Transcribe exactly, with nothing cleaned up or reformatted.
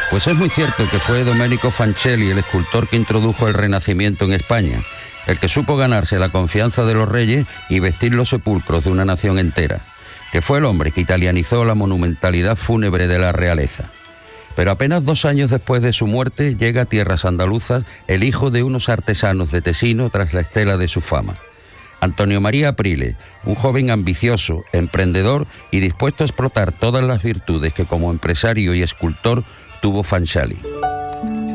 Pues es muy cierto que fue Domenico Fancelli el escultor que introdujo el Renacimiento en España, el que supo ganarse la confianza de los reyes y vestir los sepulcros de una nación entera, que fue el hombre que italianizó la monumentalidad fúnebre de la realeza. Pero apenas dos años después de su muerte llega a tierras andaluzas el hijo de unos artesanos de Tesino tras la estela de su fama. Antonio María Aprile, un joven ambicioso, emprendedor y dispuesto a explotar todas las virtudes que como empresario y escultor tuvo Fancelli.